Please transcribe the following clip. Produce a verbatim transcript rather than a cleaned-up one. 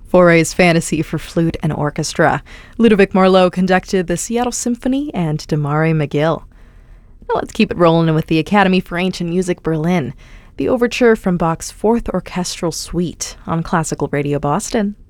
Fauré's Fantasy for Flute and Orchestra. Ludovic Marleau conducted the Seattle Symphony and Damari McGill. Now let's keep it rolling with the Academy for Ancient Music Berlin, the overture from Bach's Fourth Orchestral Suite on Classical Radio Boston.